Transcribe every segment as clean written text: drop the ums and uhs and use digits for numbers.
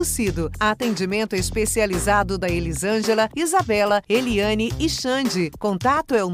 Atendimento especializado da Elisângela, Isabela, Eliane e Xande. Contato é o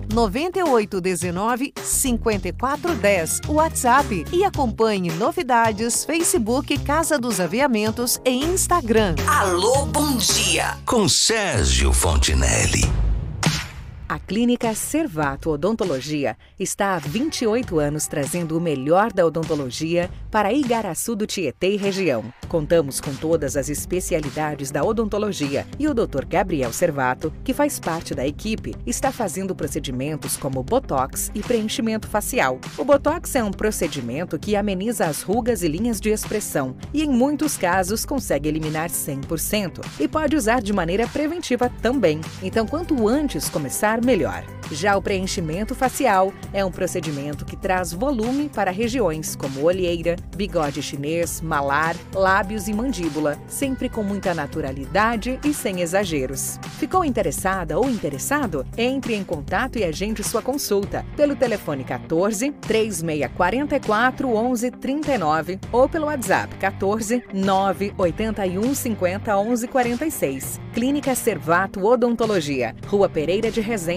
99819-5410. WhatsApp. E acompanhe novidades, Facebook, Casa dos Aviamentos e Instagram. Alô, bom dia, com Sérgio Fontinelli. A Clínica Servato Odontologia está há 28 anos trazendo o melhor da odontologia para Igaraçu do Tietê e região. Contamos com todas as especialidades da odontologia e o Dr. Gabriel Servato, que faz parte da equipe, está fazendo procedimentos como botox e preenchimento facial. O botox é um procedimento que ameniza as rugas e linhas de expressão e, em muitos casos, consegue eliminar 100% e pode usar de maneira preventiva também. Então, quanto antes começar, melhor. Já o preenchimento facial é um procedimento que traz volume para regiões como olheira, bigode chinês, malar, lábios e mandíbula, sempre com muita naturalidade e sem exageros. Ficou interessada ou interessado? Entre em contato e agende sua consulta pelo telefone 14 3644 1139 ou pelo WhatsApp 14 981 50 11 46. Clínica Servato Odontologia, Rua Pereira de Resende,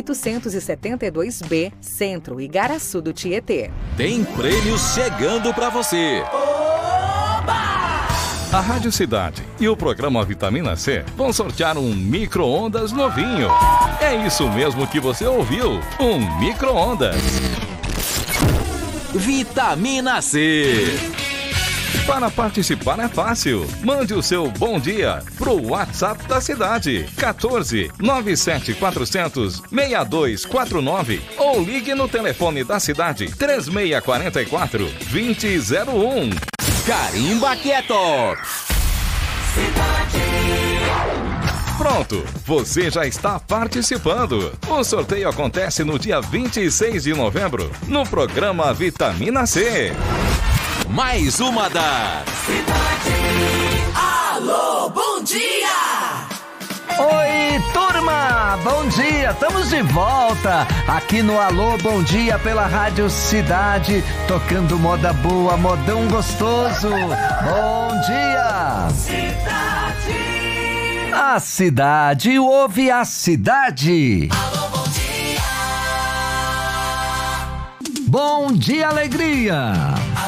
872B, Centro, Igaraçu do Tietê. Tem prêmios chegando para você. A Rádio Cidade e o programa Vitamina C vão sortear um micro-ondas novinho. É isso mesmo que você ouviu, um micro-ondas. Vitamina C. Para participar é fácil. Mande o seu bom dia pro WhatsApp da cidade 14 97400 6249 ou ligue no telefone da cidade 3644 2001. Carimba que é top. Pronto, você já está participando. O sorteio acontece no dia 26 de novembro, no programa Vitamina C. Mais uma da Cidade. Alô, bom dia! Oi, turma! Bom dia! Estamos de volta aqui no Alô, bom dia pela Rádio Cidade, tocando moda boa, modão gostoso. Bom dia! Cidade. A cidade ouve a cidade. Alô, bom dia! Bom dia, alegria!